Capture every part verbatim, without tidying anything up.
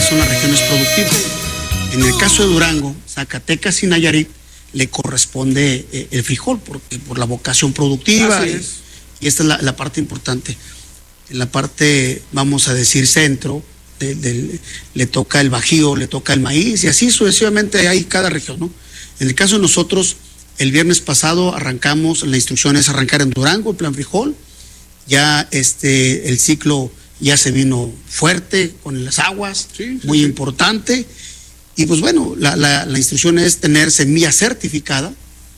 cuáles son las regiones productivas. En el caso de Durango, Zacatecas y Nayarit le corresponde eh, el frijol por, por la vocación productiva. Así y, es. y esta es la, la parte importante. En la parte, vamos a decir, centro, de, de, le toca el bajío, le toca el maíz, y así sucesivamente hay cada región, ¿no? En el caso de nosotros, el viernes pasado arrancamos, la instrucción es arrancar en Durango el plan frijol. Ya este, el ciclo ya se vino fuerte con las aguas, sí, sí, muy sí. importante. Y pues bueno, la, la, la instrucción es tener semilla certificada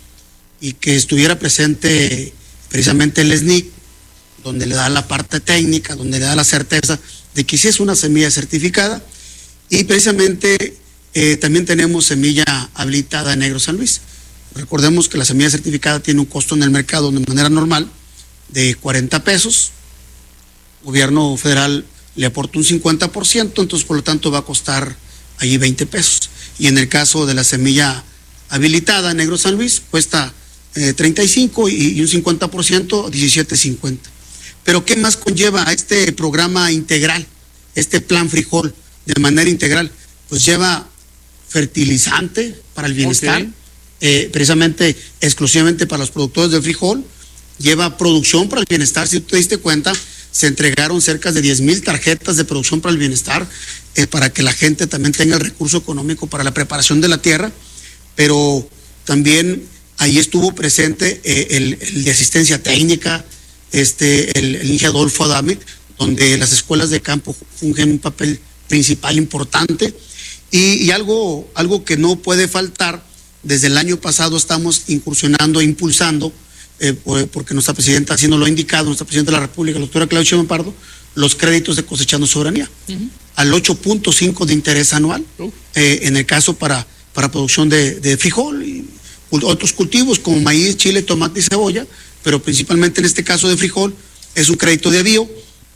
y que estuviera presente precisamente el S N I C, donde le da la parte técnica, donde le da la certeza de que sí es una semilla certificada. Y precisamente eh, también tenemos semilla habilitada en Negro San Luis. Recordemos que la semilla certificada tiene un costo en el mercado de manera normal de cuarenta pesos. El gobierno federal le aporta un cincuenta por ciento, entonces por lo tanto va a costar allí veinte pesos. Y en el caso de la semilla habilitada en Negro San Luis cuesta eh, treinta y cinco y, y un cincuenta por ciento, diecisiete cincuenta. Pero ¿qué más conlleva a este programa integral, este plan frijol de manera integral? Pues lleva fertilizante para el bienestar, okay. eh, precisamente exclusivamente para los productores de frijol, lleva producción para el bienestar. Si tú te diste cuenta, se entregaron cerca de diez mil tarjetas de producción para el bienestar, eh, para que la gente también tenga el recurso económico para la preparación de la tierra, pero también ahí estuvo presente eh, el, el de asistencia técnica, este, el, el Inge Adolfo Adame, donde las escuelas de campo fungen un papel principal importante, y, y algo, algo que no puede faltar. Desde el año pasado estamos incursionando, impulsando, eh, porque nuestra presidenta así nos lo ha indicado, nuestra presidenta de la República, la doctora Claudia Sheinbaum Pardo, los créditos de Cosechando Soberanía, uh-huh. al ocho punto cinco de interés anual, uh-huh. eh, en el caso para, para producción de, de frijol y otros cultivos como maíz, chile, tomate y cebolla, pero principalmente en este caso de frijol es un crédito de avío.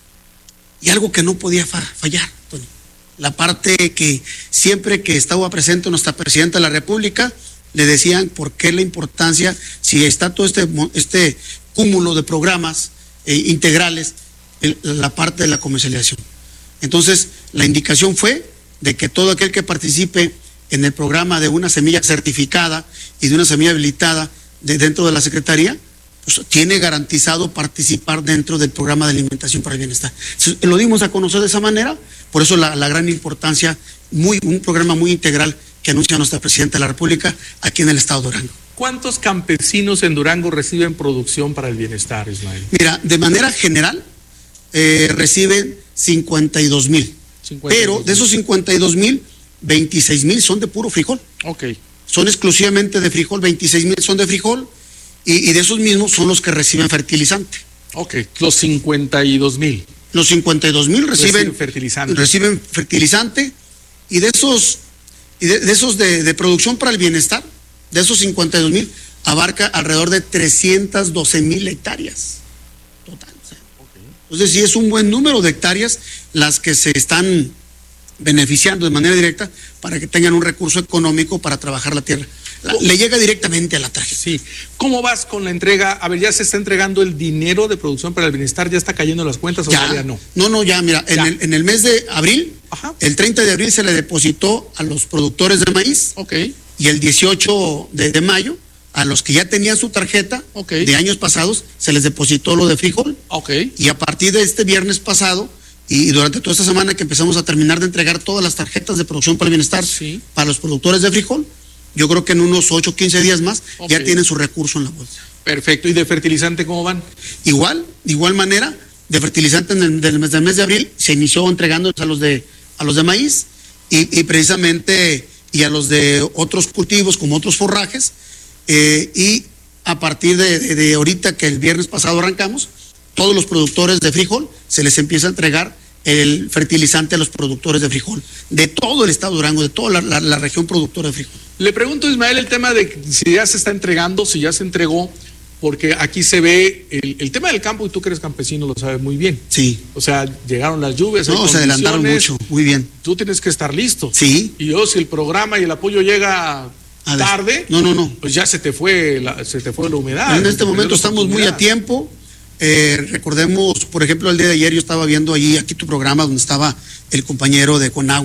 Y algo que no podía fallar, Tony, la parte que siempre que estaba presente nuestra presidenta de la República, le decían por qué la importancia, si está todo este, este cúmulo de programas eh, integrales, el, la parte de la comercialización. Entonces, la indicación fue de que todo aquel que participe en el programa de una semilla certificada y de una semilla habilitada de dentro de la Secretaría, pues tiene garantizado participar dentro del programa de alimentación para el bienestar. Lo dimos a conocer de esa manera, por eso la, la gran importancia, muy, un programa muy integral que anuncia nuestra presidenta de la República aquí en el estado de Durango. ¿Cuántos campesinos en Durango reciben producción para el bienestar, Ismael? Mira, de manera general eh, reciben cincuenta y dos mil, pero de esos cincuenta y dos mil, veintiséis mil son de puro frijol. Ok. Son exclusivamente de frijol, veintiséis mil son de frijol. Y, y de esos mismos son los que reciben fertilizante. Ok, los cincuenta y dos mil. Los cincuenta y dos mil reciben, reciben fertilizante. Reciben fertilizante, y de esos, y de, de, esos de, de producción para el bienestar, de esos cincuenta y dos mil, abarca alrededor de trescientas doce mil hectáreas. Total. O sea, okay. Entonces, sí es un buen número de hectáreas las que se están beneficiando de manera directa para que tengan un recurso económico para trabajar la tierra. La, le llega directamente a la tarjeta. Sí. ¿Cómo vas con la entrega? A ver, ¿ya se está entregando el dinero de producción para el bienestar? ¿Ya está cayendo en las cuentas o ya, todavía no? No, no, ya, mira, ya. En, el, en el mes de abril, ajá. El treinta de abril se le depositó a los productores de maíz. Ok. Y el dieciocho de, de mayo, a los que ya tenían su tarjeta, okay. De años pasados, se les depositó lo de frijol. Ok. Y a partir de este viernes pasado, y durante toda esta semana que empezamos a terminar de entregar todas las tarjetas de producción para el bienestar, sí. Para los productores de frijol, yo creo que en unos ocho o quince días más, okay. Ya tienen su recurso en la bolsa. Perfecto. ¿Y de fertilizante cómo van? Igual, de igual manera, de fertilizante en el del mes, del mes de abril se inició entregando a los de, a los de maíz y, y precisamente y a los de otros cultivos como otros forrajes, eh, y a partir de, de, de ahorita que el viernes pasado arrancamos, todos los productores de frijol se les empieza a entregar el fertilizante a los productores de frijol de todo el estado de Durango, de toda la, la, la región productora de frijol. Le pregunto, Ismael, el tema de si ya se está entregando, si ya se entregó, porque aquí se ve el, el tema del campo, y tú que eres campesino lo sabes muy bien. Sí. O sea, llegaron las lluvias. No, se adelantaron mucho, muy bien. Tú tienes que estar listo. Sí. Y yo, si el programa y el apoyo llega tarde, no, no, no. Pues ya se te fue la, se te fue la humedad. En este momento estamos muy a tiempo. Eh, recordemos, por ejemplo, el día de ayer yo estaba viendo allí, aquí tu programa, donde estaba el compañero de Conagua,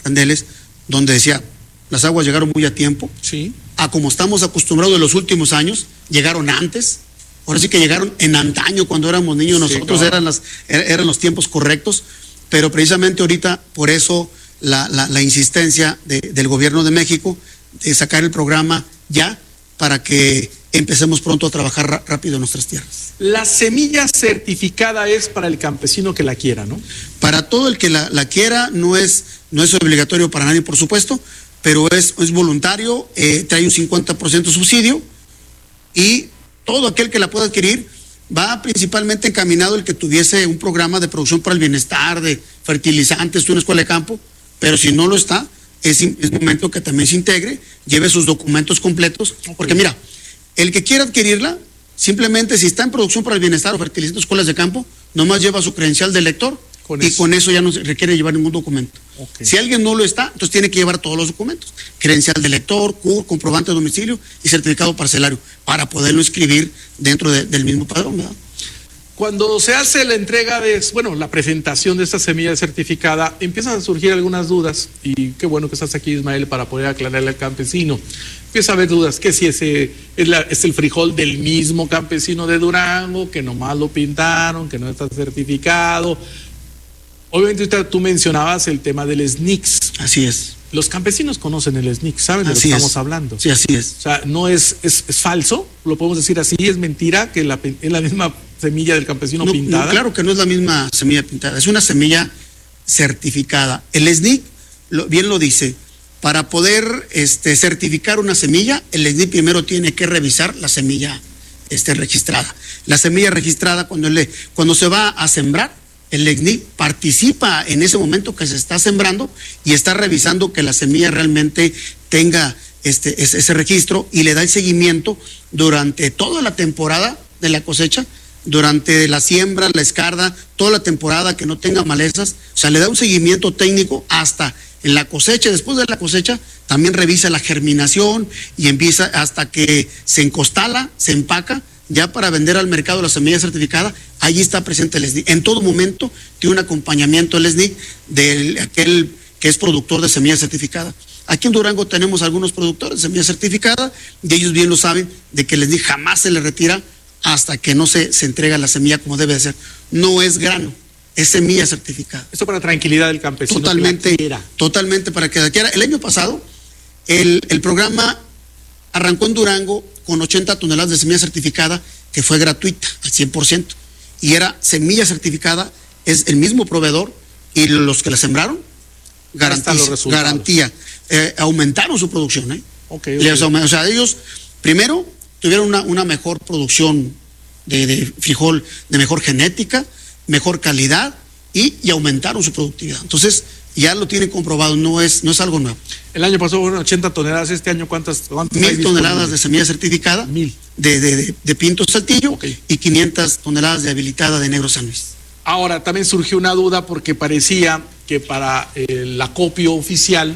Candeles, donde decía, las aguas llegaron muy a tiempo. Sí. A como estamos acostumbrados en los últimos años, llegaron antes. Ahora sí que llegaron en antaño, cuando éramos niños, Sí, nosotros claro. eran, las, eran los tiempos correctos, pero precisamente ahorita, por eso la, la, la insistencia de, del gobierno de México de sacar el programa ya, para que empecemos pronto a trabajar ra- rápido en nuestras tierras. La semilla certificada es para el campesino que la quiera, ¿no? Para todo el que la, la quiera, no es, no es obligatorio para nadie, por supuesto, pero es, es voluntario, eh, trae un cincuenta por ciento subsidio, y todo aquel que la pueda adquirir va principalmente encaminado el que tuviese un programa de producción para el bienestar, de fertilizantes, una escuela de campo, pero si no lo está, es, es momento que también se integre, lleve sus documentos completos, Okay. porque mira, el que quiera adquirirla, simplemente si está en producción para el bienestar o fertilizantes, escuelas de campo, nomás lleva su credencial de lector, Con y eso. con eso ya no se requiere llevar ningún documento. Okay. Si alguien no lo está, entonces tiene que llevar todos los documentos, credencial de lector, C U R, comprobante de domicilio y certificado parcelario, para poderlo inscribir dentro de, del mismo padrón, ¿verdad? Cuando se hace la entrega de, bueno, la presentación de esta semilla certificada, empiezan a surgir algunas dudas, y qué bueno que estás aquí, Ismael, para poder aclararle al campesino. Empieza a haber dudas, que si ese es, la, es el frijol del mismo campesino de Durango, que nomás lo pintaron, que no está certificado. Obviamente ahorita tú mencionabas el tema del S N I C S. Así es. Los campesinos conocen el S N I C S, saben de lo Así que es. estamos hablando. Sí, así es. O sea, no es, es, es falso, lo podemos decir así, es mentira que la, es la misma semilla del campesino No, pintada. no, claro que no es la misma semilla pintada, es una semilla certificada. El S N I C, lo, bien lo dice, para poder este, certificar una semilla, el S N I C primero tiene que revisar la semilla este, registrada. La semilla registrada, cuando, le, cuando se va a sembrar, el S N I C participa en ese momento que se está sembrando y está revisando que la semilla realmente tenga este, ese, ese registro, y le da el seguimiento durante toda la temporada de la cosecha, durante la siembra, la escarda, toda la temporada, que no tenga malezas. O sea, le da un seguimiento técnico hasta en la cosecha. Después de la cosecha también revisa la germinación y empieza hasta que se encostala, se empaca ya para vender al mercado la semilla certificada. Allí está presente el S N I C. En todo momento tiene un acompañamiento el S N I C de aquel que es productor de semilla certificada. Aquí en Durango tenemos algunos productores de semilla certificada, y ellos bien lo saben, de que el S N I C jamás se le retira hasta que no se, se entrega la semilla como debe de ser. No es grano, es semilla certificada. Esto para tranquilidad del campesino. Totalmente, que la quiera. totalmente para que la quiera. El año pasado, el, el programa arrancó en Durango con ochenta toneladas de semilla certificada, que fue gratuita al cien por ciento. Y era semilla certificada, es el mismo proveedor, y los que la sembraron, garantía. los resultados. garantía. Eh, aumentaron su producción. ¿eh? Okay, Les okay. aument- o sea, ellos primero tuvieron una, una mejor producción de, de frijol, de mejor genética, mejor calidad, y, y aumentaron su productividad. Entonces, ya lo tienen comprobado, no es, no es algo nuevo. El año pasado fueron ochenta toneladas, este año ¿cuántas? cuántas hay Mil toneladas de disponibles? semilla certificada, Mil. de, de, de, de Pinto Saltillo, Ok. y quinientas toneladas de habilitada de Negro San Luis. Ahora, también surgió una duda porque parecía que para el acopio oficial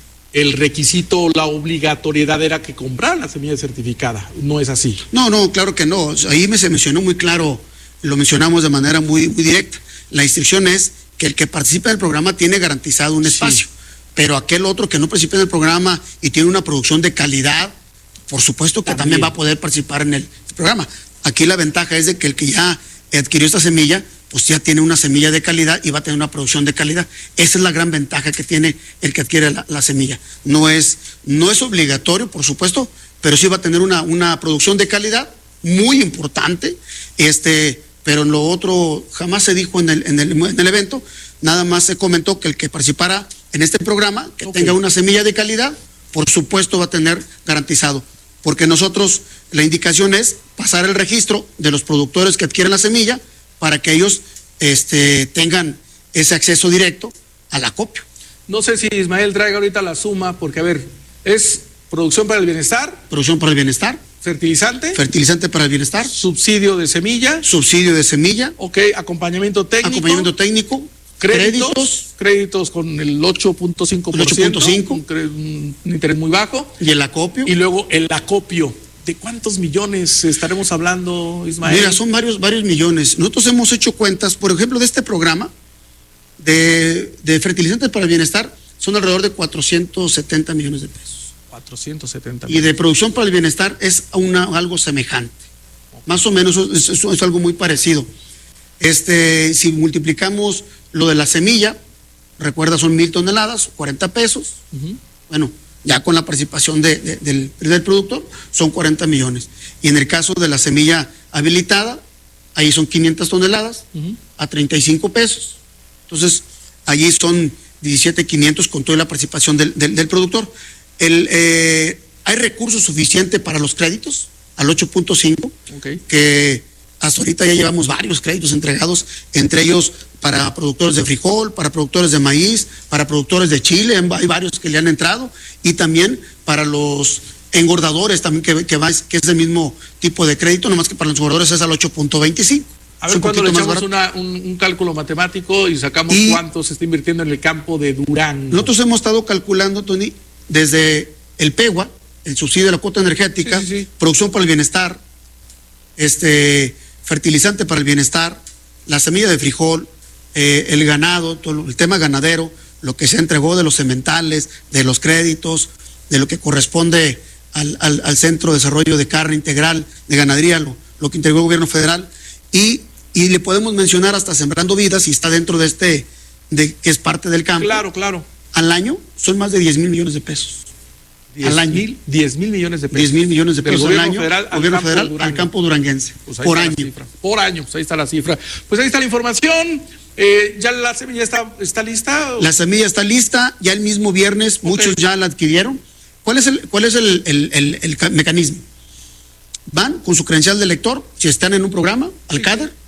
el requisito, la obligatoriedad era que compraran la semilla certificada. No es así. No, no, claro que no. Ahí me se mencionó muy claro, lo mencionamos de manera muy, muy directa. La instrucción es que el que participe del programa tiene garantizado un espacio, Sí. pero aquel otro que no participe en el programa y tiene una producción de calidad, por supuesto que también, También. va a poder participar en el programa. Aquí la ventaja es de que el que ya adquirió esta semilla, pues ya tiene una semilla de calidad y va a tener una producción de calidad. Esa es la gran ventaja que tiene el que adquiere la, la semilla. No es, no es obligatorio, por supuesto, pero sí va a tener una, una producción de calidad muy importante, este, pero en lo otro jamás se dijo en el, en el, en el evento, nada más se comentó que el que participara en este programa, que Ok. tenga una semilla de calidad, por supuesto va a tener garantizado, porque nosotros, la indicación es pasar el registro de los productores que adquieren la semilla, para que ellos este, tengan ese acceso directo al acopio. No sé si Ismael traiga ahorita la suma, porque a ver, es producción para el bienestar, Producción para el bienestar, fertilizante, fertilizante para el bienestar, subsidio de semilla, subsidio de semilla, ok, acompañamiento técnico, acompañamiento técnico, créditos, créditos créditos con el ocho punto cinco por ciento, El ocho punto cinco. un, cre- un interés muy bajo, y el acopio. y luego el acopio. ¿De cuántos millones estaremos hablando, Ismael? Mira, son varios, varios millones. Nosotros hemos hecho cuentas, por ejemplo, de este programa de, de fertilizantes para el bienestar, son alrededor de cuatrocientos setenta millones de pesos. cuatrocientos setenta. Y de producción para el bienestar es una, algo semejante. Okay. Más o menos es, es, es algo muy parecido. Este, si multiplicamos lo de la semilla, recuerda, son mil toneladas, cuarenta pesos. Uh-huh. Bueno, ya con la participación de, de, del, del productor, son cuarenta millones. Y en el caso de la semilla habilitada, ahí son quinientas toneladas, uh-huh, a treinta y cinco pesos. Entonces, allí son diecisiete mil quinientos con toda la participación del, del, del productor. El, eh, hay recursos suficientes para los créditos, al ocho punto cinco, okay, que hasta ahorita ya llevamos varios créditos entregados, entre ellos para productores de frijol, para productores de maíz, para productores de chile, hay varios que le han entrado, y también para los engordadores también, que, que, va, que es el mismo tipo de crédito, nomás que para los engordadores es al ocho punto veinticinco. A ver, cuando le echamos una, un, un cálculo matemático y sacamos y cuánto se está invirtiendo en el campo de Durango. Nosotros hemos estado calculando, Tony, desde el PEGUA, el subsidio de la cuota energética, sí, sí, sí, producción para el bienestar, este, fertilizante para el bienestar, la semilla de frijol, eh, el ganado, todo el tema ganadero, lo que se entregó de los sementales, de los créditos, de lo que corresponde al, al, al Centro de Desarrollo de Carne Integral de Ganadería, lo, lo que entregó el gobierno federal, y, y le podemos mencionar hasta Sembrando Vidas, y está dentro de este, de, que es parte del campo. Claro, claro. Al año son más de diez mil millones de pesos. Al año. diez mil millones de pesos. diez mil millones de pesos al año. Federal, al gobierno campo federal Durango. Al campo duranguense. Pues por año. Por año, pues ahí está la cifra. Pues ahí está la información. Eh, ¿Ya la semilla está, está lista? La semilla está lista. Ya el mismo viernes, okay, muchos ya la adquirieron. ¿Cuál es el, cuál es el, el, el, el mecanismo? Van con su credencial de lector, si están en un programa, al C A D E R,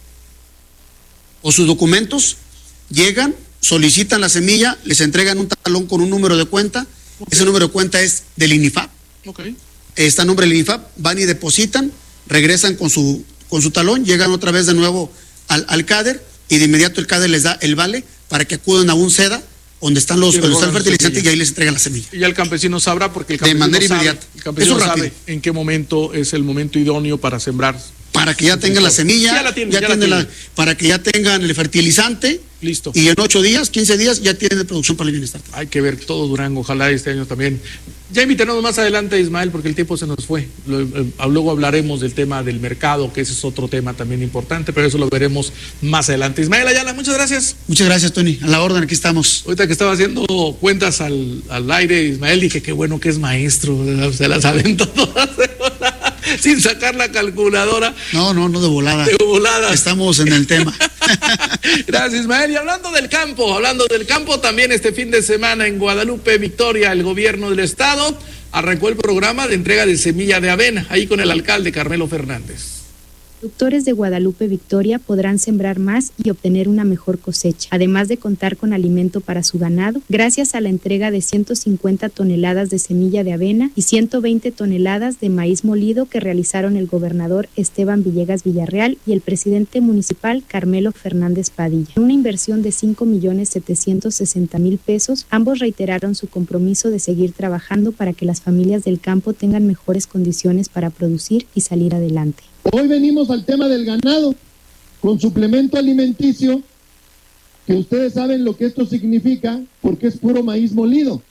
o sus documentos, llegan, solicitan la semilla, les entregan un talón con un número de cuenta. Okay. Ese número de cuenta es del INIFAP. Okay. Está a nombre del INIFAP, van y depositan, regresan con su, con su talón, llegan otra vez de nuevo al, al C A D E R, y de inmediato el C A D E R les da el vale para que acudan a un SEDA donde están los, donde está el fertilizante, y ahí les entregan la semilla. Y ya el campesino sabrá, porque el campesino de manera sabe, inmediata. El campesino Eso sabe rápido. En qué momento es el momento idóneo para sembrar. Para que ya tengan la semilla, ya la tienen, ya ya tienen la tienen. La, para que ya tengan el fertilizante. Listo. Y en ocho días, quince días, ya tienen de producción para el bienestar. Hay que ver todo Durango, ojalá este año también. Ya invitaremos más adelante, Ismael, porque el tiempo se nos fue. Luego hablaremos del tema del mercado, que ese es otro tema también importante, pero eso lo veremos más adelante. Ismael Ayala, muchas gracias. Muchas gracias, Tony. A la orden, aquí estamos. Ahorita que estaba haciendo cuentas al, al aire, Ismael, dije qué bueno que es maestro, se las aventó todas de volada, sin sacar la calculadora. No, no, no de volada. De volada. Estamos en el tema. Gracias, Ismael. Y hablando del campo, hablando del campo, también este fin de semana en Guadalupe, Victoria, el gobierno del estado arrancó el programa de entrega de semilla de avena, ahí con el alcalde Carmelo Fernández. Productores de Guadalupe Victoria podrán sembrar más y obtener una mejor cosecha, además de contar con alimento para su ganado, gracias a la entrega de ciento cincuenta toneladas de semilla de avena y ciento veinte toneladas de maíz molido que realizaron el gobernador Esteban Villegas Villarreal y el presidente municipal Carmelo Fernández Padilla. En una inversión de cinco millones setecientos sesenta mil pesos, ambos reiteraron su compromiso de seguir trabajando para que las familias del campo tengan mejores condiciones para producir y salir adelante. Hoy venimos al tema del ganado, con suplemento alimenticio, que ustedes saben lo que esto significa, porque es puro maíz molido.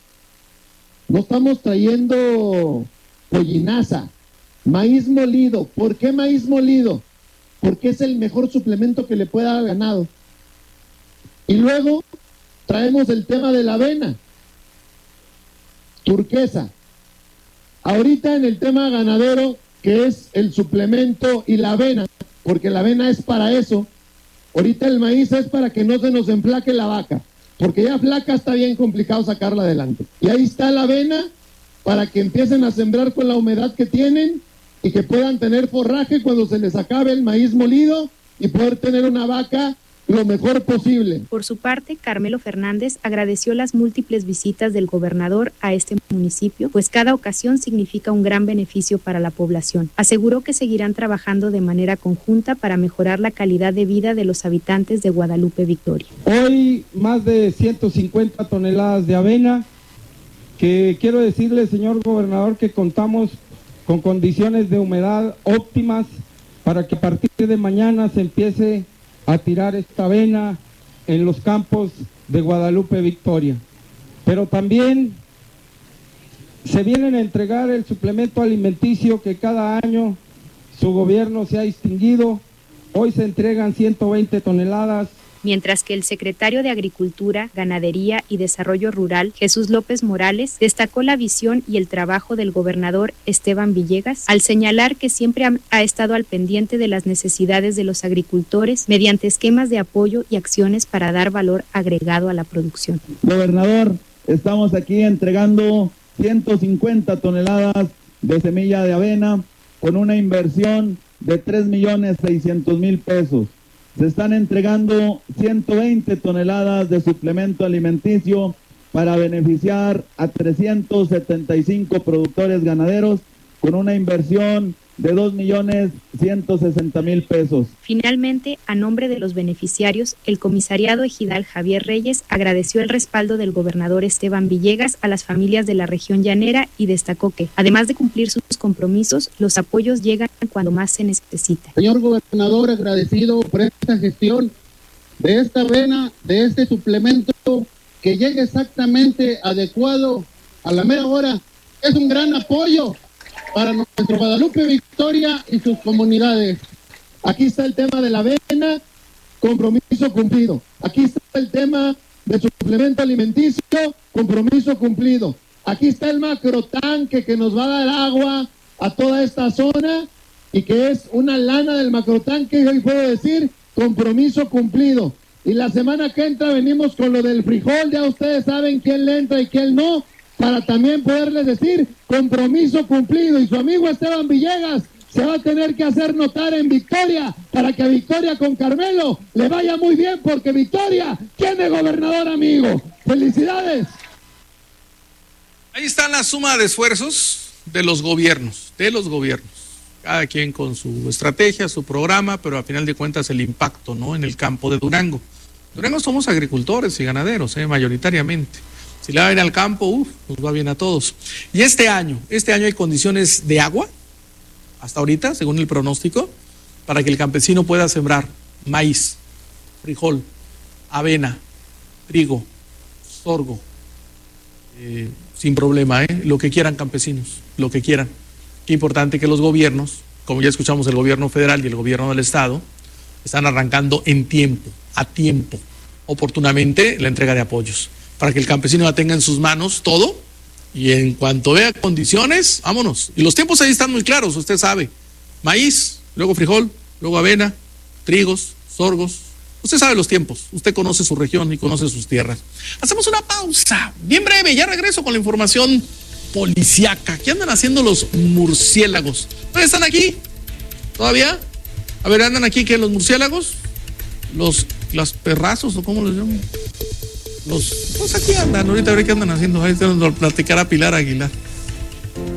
No estamos trayendo pollinaza, maíz molido. ¿Por qué maíz molido? Porque es el mejor suplemento que le puede dar al ganado. Y luego traemos el tema de la avena, turquesa. Ahorita en el tema ganadero, que es el suplemento y la avena, porque la avena es para eso. Ahorita el maíz es para que no se nos enflaque la vaca, porque ya flaca está bien complicado sacarla adelante. Y ahí está la avena para que empiecen a sembrar con la humedad que tienen y que puedan tener forraje cuando se les acabe el maíz molido y poder tener una vaca lo mejor posible. Por su parte, Carmelo Fernández agradeció las múltiples visitas del gobernador a este municipio, pues cada ocasión significa un gran beneficio para la población. Aseguró que seguirán trabajando de manera conjunta para mejorar la calidad de vida de los habitantes de Guadalupe Victoria. Hoy más de ciento cincuenta toneladas de avena, que quiero decirle, señor gobernador, que contamos con condiciones de humedad óptimas para que a partir de mañana se empiece a tirar esta avena en los campos de Guadalupe Victoria. pero también se vienen a entregar el suplemento alimenticio que cada año su gobierno se ha distinguido. Hoy se entregan ciento veinte toneladas. Mientras que el secretario de Agricultura, Ganadería y Desarrollo Rural, Jesús López Morales, destacó la visión y el trabajo del gobernador Esteban Villegas, al señalar que siempre ha, ha estado al pendiente de las necesidades de los agricultores mediante esquemas de apoyo y acciones para dar valor agregado a la producción. Gobernador, estamos aquí entregando ciento cincuenta toneladas de semilla de avena con una inversión de tres millones seiscientos mil pesos. Se están entregando ciento veinte toneladas de suplemento alimenticio para beneficiar a trescientos setenta y cinco productores ganaderos con una inversión de dos millones ciento sesenta mil pesos. Finalmente, a nombre de los beneficiarios, el comisariado ejidal Javier Reyes agradeció el respaldo del gobernador Esteban Villegas a las familias de la región llanera y destacó que, además de cumplir sus compromisos, los apoyos llegan cuando más se necesita. Señor gobernador, agradecido por esta gestión de esta avena, de este suplemento que llegue exactamente adecuado a la mera hora. Es un gran apoyo para nuestro Guadalupe Victoria y sus comunidades. Aquí está el tema de la avena, compromiso cumplido. Aquí está el tema de suplemento alimenticio, compromiso cumplido. Aquí está el macrotanque que nos va a dar agua a toda esta zona y que es una lana del macrotanque, y hoy puedo decir compromiso cumplido. Y la semana que entra venimos con lo del frijol, ya ustedes saben quién le entra y quién no, para también poderles decir compromiso cumplido. Y su amigo Esteban Villegas se va a tener que hacer notar en Victoria para que a Victoria con Carmelo le vaya muy bien, porque Victoria tiene gobernador amigo. ¡Felicidades! Ahí está la suma de esfuerzos de los gobiernos, de los gobiernos. Cada quien con su estrategia, su programa, pero a final de cuentas el impacto, ¿no?, en el campo de Durango. Durango somos agricultores y ganaderos, ¿eh?, mayoritariamente. Si le va bien al campo, uf, nos va bien a todos. Y este año, este año hay condiciones de agua, hasta ahorita, según el pronóstico, para que el campesino pueda sembrar maíz, frijol, avena, trigo, sorgo, eh, sin problema, ¿eh? Lo que quieran campesinos, lo que quieran. Qué importante que los gobiernos, como ya escuchamos el gobierno federal y el gobierno del estado, están arrancando en tiempo, a tiempo, oportunamente la entrega de apoyos, para que el campesino la tenga en sus manos todo, y en cuanto vea condiciones, vámonos. Y los tiempos ahí están muy claros, usted sabe. Maíz, luego frijol, luego avena, trigos, sorgos. Usted sabe los tiempos, usted conoce su región y conoce sus tierras. Hacemos una pausa, bien breve, ya regreso con la información policiaca. ¿Qué andan haciendo los murciélagos? ¿Todavía están aquí? ¿Todavía? A ver, ¿andan aquí qué? ¿Los murciélagos? ¿Los, los perrazos o cómo los llaman? Los, pues aquí andan, ahorita a ver qué andan haciendo. Ahí nos lo platicará Pilar Aguilar.